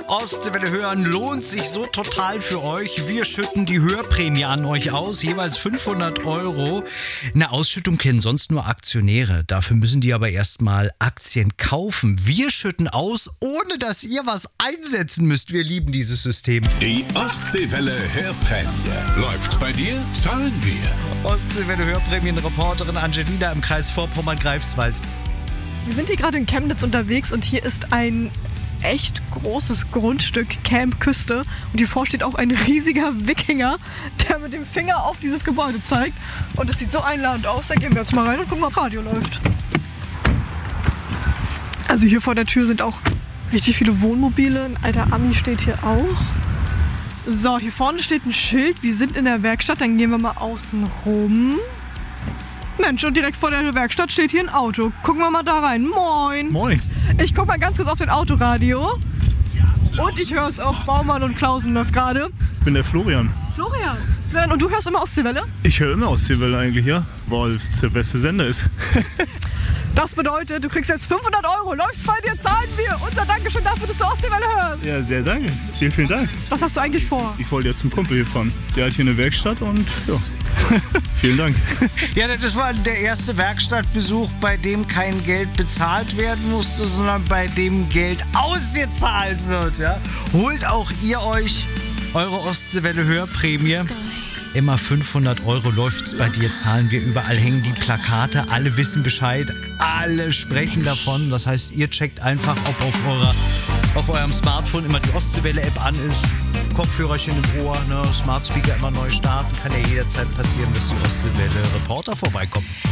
Ostseewelle hören lohnt sich so total für euch. Wir schütten die Hörprämie an euch aus, jeweils 500 Euro. Eine Ausschüttung kennen sonst nur Aktionäre. Dafür müssen die aber erstmal Aktien kaufen. Wir schütten aus, ohne dass ihr was einsetzen müsst. Wir lieben dieses System. Die Ostseewelle Hörprämie. Läuft's bei dir? Zahlen wir. Ostseewelle Hörprämienreporterin Angelina im Kreis Vorpommern-Greifswald. Wir sind hier gerade in Chemnitz unterwegs und hier ist ein echt großes Grundstück, Camp Küste. Und hier vor steht auch ein riesiger Wikinger, der mit dem Finger auf dieses Gebäude zeigt. Und es sieht so einladend aus. Da gehen wir jetzt mal rein und gucken, ob Radio läuft. Also hier vor der Tür sind auch richtig viele Wohnmobile. Ein alter Ami steht hier auch. So, hier vorne steht ein Schild. Wir sind in der Werkstatt. Dann gehen wir mal außen rum. Mensch, und direkt vor der Werkstatt steht hier ein Auto. Gucken wir mal da rein. Moin. Moin. Ich guck mal ganz kurz auf den Autoradio. Und ich höre es auch. Baumann und Klausen läuft gerade. Ich bin der Florian. Florian, und du hörst immer Ostseewelle? Ich höre immer Ostseewelle eigentlich, ja. Weil es der beste Sender ist. Das bedeutet, du kriegst jetzt 500 Euro. Läuft's bei dir, zahlen wir. Unser Dankeschön dafür, dass du Ostseewelle hörst. Ja, sehr danke. Vielen, vielen Dank. Was hast du eigentlich vor? Ich wollte ja zum Kumpel hier fahren. Der hat hier eine Werkstatt und ja. Vielen Dank. Ja, das war der erste Werkstattbesuch, bei dem kein Geld bezahlt werden musste, sondern bei dem Geld ausgezahlt wird. Ja? Holt auch ihr euch eure Ostseewelle Hörprämie. Immer 500 Euro läuft's bei dir, zahlen wir. Überall hängen die Plakate, alle wissen Bescheid, alle sprechen davon. Das heißt, ihr checkt einfach, ob auf eurem Smartphone immer die Ostseewelle-App an ist. Kopfhörerchen im Ohr, Smart Speaker immer neu starten. Kann ja jederzeit passieren, dass die Ostseewelle-Reporter vorbeikommen.